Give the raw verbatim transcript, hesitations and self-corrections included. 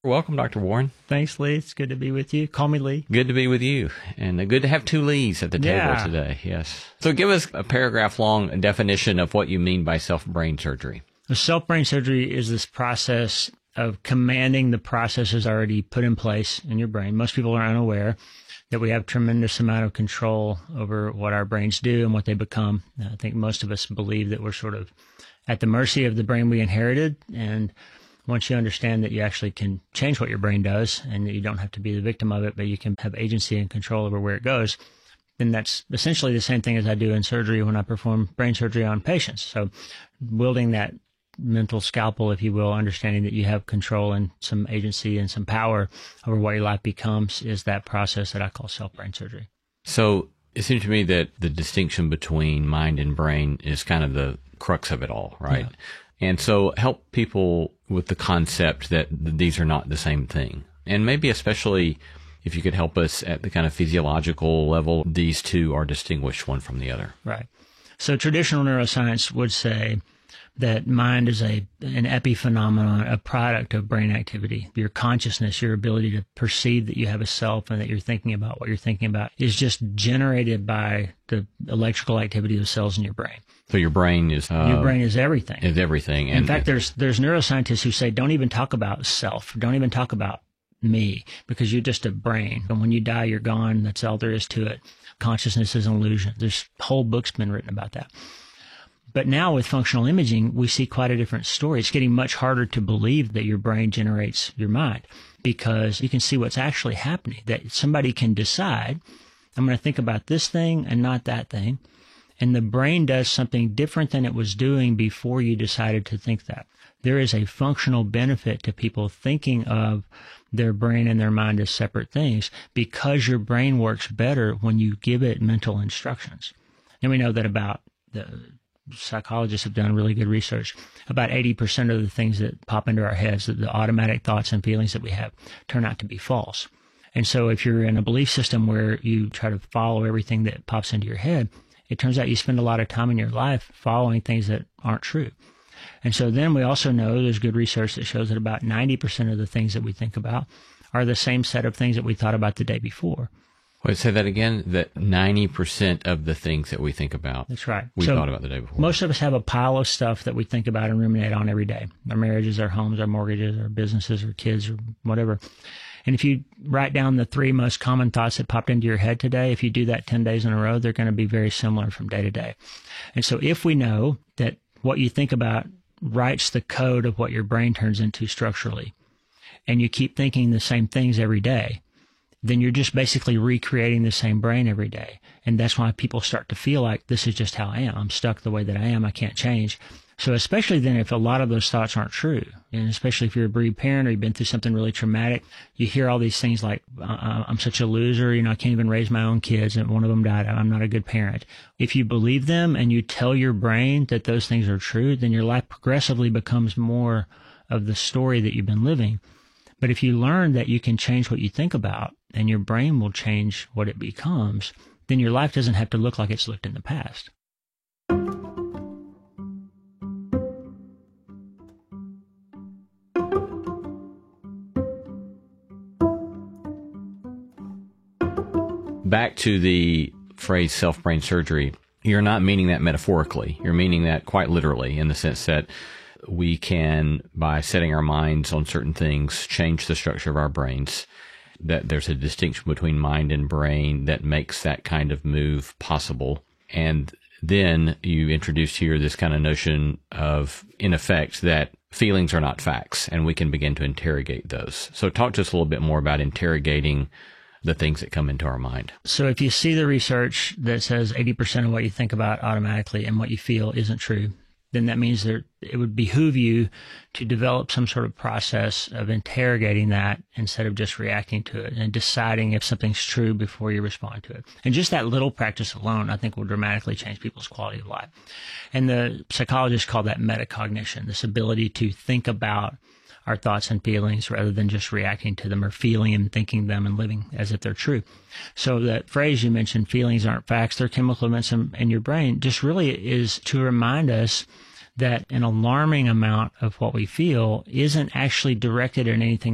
Welcome, Doctor Warren. Thanks, Lee. It's good to be with you. Call me Lee. Good to be with you. And good to have two Lees at the table Yeah. today. Yes. So give us a paragraph-long definition of what you mean by self-brain surgery. Self-brain surgery is this process of commanding the processes already put in place in your brain. Most people are unaware that we have tremendous amount of control over what our brains do and what they become. I think most of us believe that we're sort of at the mercy of the brain we inherited, and once you understand that you actually can change what your brain does and that you don't have to be the victim of it, but you can have agency and control over where it goes, then that's essentially the same thing as I do in surgery when I perform brain surgery on patients. So wielding that mental scalpel, if you will, understanding that you have control and some agency and some power over what your life becomes is that process that I call self-brain surgery. So it seems to me that the distinction between mind and brain is kind of the crux of it all, right? Yeah. And so help people with the concept that these are not the same thing. And maybe especially if you could help us at the kind of physiological level, these two are distinguished one from the other. Right. So traditional neuroscience would say that mind is a an epiphenomenon, a product of brain activity. Your consciousness, your ability to perceive that you have a self and that you're thinking about what you're thinking about is just generated by the electrical activity of cells in your brain. So your brain is... Uh, your brain is everything. Is everything. And in fact, there's there's neuroscientists who say, don't even talk about self. Don't even talk about me, because you're just a brain. And when you die, you're gone. That's all there is to it. Consciousness is an illusion. There's whole books been written about that. But now with functional imaging, we see quite a different story. It's getting much harder to believe that your brain generates your mind, because you can see what's actually happening, that somebody can decide, I'm going to think about this thing and not that thing. And the brain does something different than it was doing before you decided to think that. There is a functional benefit to people thinking of their brain and their mind as separate things, because your brain works better when you give it mental instructions. And we know that about the psychologists have done really good research. About eighty percent of the things that pop into our heads, the automatic thoughts and feelings that we have, turn out to be false. And so if you're in a belief system where you try to follow everything that pops into your head, it turns out you spend a lot of time in your life following things that aren't true. And so then we also know there's good research that shows that about ninety percent of the things that we think about are the same set of things that we thought about the day before. Wait, say that again, that ninety percent of the things that we think about. That's right. We so thought about the day before. Most of us have a pile of stuff that we think about and ruminate on every day. Our marriages, our homes, our mortgages, our businesses, our kids, or whatever. And if you write down the three most common thoughts that popped into your head today, if you do that ten days in a row, they're going to be very similar from day to day. And so if we know that what you think about writes the code of what your brain turns into structurally, and you keep thinking the same things every day, then you're just basically recreating the same brain every day. And that's why people start to feel like, this is just how I am. I'm stuck the way that I am. I can't change. So especially then if a lot of those thoughts aren't true, and especially if you're a bereaved parent or you've been through something really traumatic, you hear all these things like, uh, I'm such a loser, you know, I can't even raise my own kids, and one of them died, I'm not a good parent. If you believe them and you tell your brain that those things are true, then your life progressively becomes more of the story that you've been living. But if you learn that you can change what you think about and your brain will change what it becomes, then your life doesn't have to look like it's looked in the past. Back to the phrase self-brain surgery, you're not meaning that metaphorically. You're meaning that quite literally, in the sense that we can, by setting our minds on certain things, change the structure of our brains, that there's a distinction between mind and brain that makes that kind of move possible. And then you introduced here this kind of notion of, in effect, that feelings are not facts, and we can begin to interrogate those. So talk to us a little bit more about interrogating the things that come into our mind. So if you see the research that says eighty percent of what you think about automatically and what you feel isn't true, then that means that it would behoove you to develop some sort of process of interrogating that instead of just reacting to it and deciding if something's true before you respond to it. And just that little practice alone, I think, will dramatically change people's quality of life. And the psychologists call that metacognition, this ability to think about our thoughts and feelings rather than just reacting to them or feeling and thinking them and living as if they're true. So that phrase you mentioned, feelings aren't facts, they're chemical events in, in your brain, just really is to remind us that an alarming amount of what we feel isn't actually directed at anything